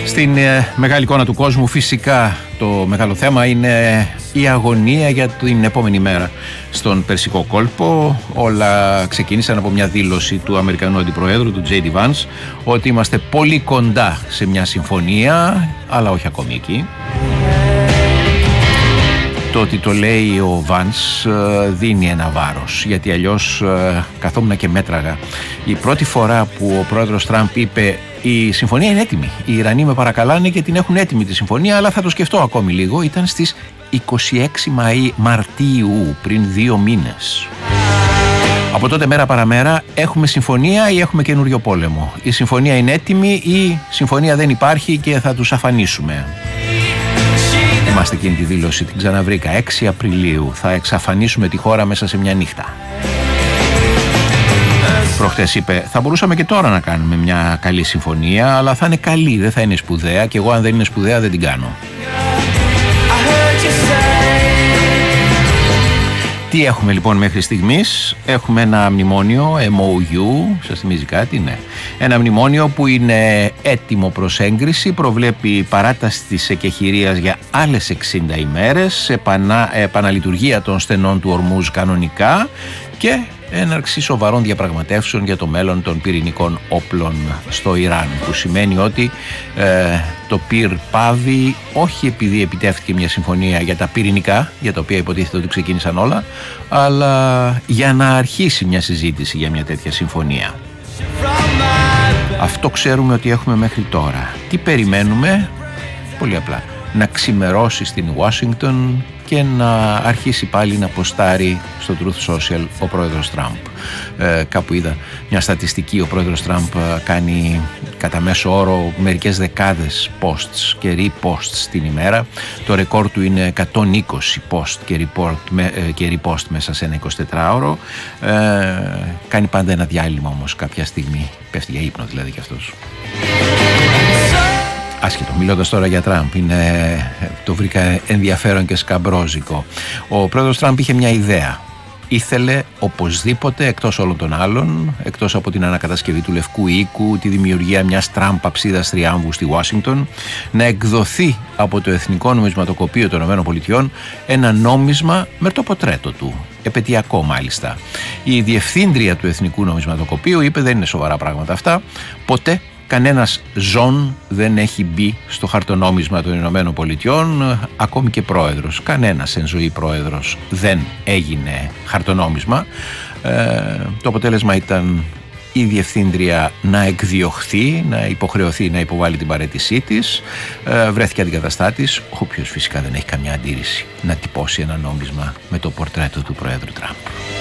Στην μεγάλη εικόνα του κόσμου φυσικά το μεγάλο θέμα είναι η αγωνία για την επόμενη μέρα στον Περσικό κόλπο. Όλα ξεκίνησαν από μια δήλωση του Αμερικανού Αντιπροέδρου, του J.D. Vance, ότι είμαστε πολύ κοντά σε μια συμφωνία, αλλά όχι ακόμη εκεί. Το ότι το λέει ο Vance δίνει ένα βάρος, γιατί αλλιώς καθόμουν και μέτραγα. Η πρώτη φορά που ο πρόεδρος Τραμπ είπε η συμφωνία είναι έτοιμη, οι Ιρανοί με παρακαλάνε και την έχουν έτοιμη τη συμφωνία, αλλά θα το σκεφτώ ακόμη λίγο, ήταν στις 26 Μαρτίου, πριν 2 μήνες. Από τότε μέρα παραμέρα έχουμε συμφωνία ή έχουμε καινούριο πόλεμο. Η συμφωνία είναι έτοιμη ή η συμφωνία δεν υπάρχει και θα τους αφανίσουμε. Είμαστε εκείνη τη δήλωση, την ξαναβρήκα, 6 Απριλίου, θα εξαφανίσουμε τη χώρα μέσα σε μια νύχτα. Προχτές είπε, θα μπορούσαμε και τώρα να κάνουμε μια καλή συμφωνία, αλλά θα είναι καλή, δεν θα είναι σπουδαία και εγώ αν δεν είναι σπουδαία δεν την κάνω. Τι έχουμε λοιπόν μέχρι στιγμής? Έχουμε ένα μνημόνιο, MOU, σας θυμίζει κάτι? Ναι. Ένα μνημόνιο που είναι έτοιμο προς έγκριση, προβλέπει παράταση της εκεχηρίας για άλλες 60 ημέρες, επαναλειτουργία των στενών του Ορμούζ κανονικά και έναρξη σοβαρών διαπραγματεύσεων για το μέλλον των πυρηνικών όπλων στο Ιράν, που σημαίνει ότι το πυρ πάβει όχι επειδή επιτεύχθηκε μια συμφωνία για τα πυρηνικά, για τα οποία υποτίθεται ότι ξεκίνησαν όλα, αλλά για να αρχίσει μια συζήτηση για μια τέτοια συμφωνία. Αυτό ξέρουμε ότι έχουμε μέχρι τώρα. Τι περιμένουμε? Πολύ απλά. Να ξημερώσει στην Ουάσιγκτον και να αρχίσει πάλι να ποστάρει στο Truth Social ο πρόεδρος Τραμπ. Κάπου είδα μια στατιστική, ο πρόεδρος Τραμπ κάνει κατά μέσο όρο μερικές δεκάδες posts και reposts την ημέρα. Το ρεκόρ του είναι 120 post και repost μέσα σε ένα 24ωρο. Κάνει πάντα ένα διάλειμμα όμως κάποια στιγμή, πέφτει για ύπνο δηλαδή κι αυτός. Άσχετο, μιλώντας τώρα για Τραμπ, το βρήκα ενδιαφέρον και σκαμπρόζικο. Ο πρόεδρος Τραμπ είχε μια ιδέα. Ήθελε οπωσδήποτε, εκτός όλων των άλλων, εκτός από την ανακατασκευή του Λευκού Οίκου, τη δημιουργία μιας Τραμπαψίδας θριάμβου στη Ουάσιγκτον, να εκδοθεί από το Εθνικό Νομισματοκοπείο των ΗΠΑ ένα νόμισμα με το πορτρέτο του. Επαιτειακό μάλιστα. Η διευθύντρια του Εθνικού Νομισματοκοπείου είπε δεν είναι σοβαρά πράγματα αυτά, ποτέ κανένας ζών δεν έχει μπει στο χαρτονόμισμα των Ηνωμένων Πολιτειών, ακόμη και πρόεδρος. Κανένας εν ζωή πρόεδρος δεν έγινε χαρτονόμισμα. Το αποτέλεσμα ήταν η διευθύντρια να εκδιωχθεί, να υποχρεωθεί να υποβάλει την παραίτησή της. Βρέθηκε αντικαταστάτης, ο οποίος φυσικά δεν έχει καμιά αντίρρηση να τυπώσει ένα νόμισμα με το πορτρέτο του Προέδρου Τραμπ.